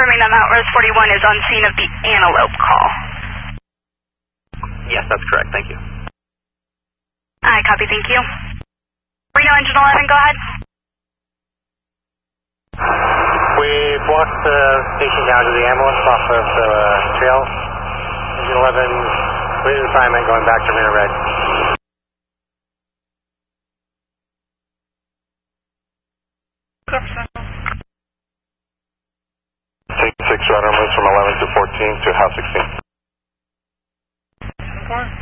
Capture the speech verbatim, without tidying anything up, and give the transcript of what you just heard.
confirming that Mount Rose forty-one is on scene of the Antelope call. Yes, that's correct. Thank you. I copy, thank you. Reno Engine eleven, go ahead. We've walked the station down to the ambulance off of the uh, trail. Engine eleven, completed assignment, going back to Reno Red. Take six runner moves from eleven to fourteen to house sixteen. Four.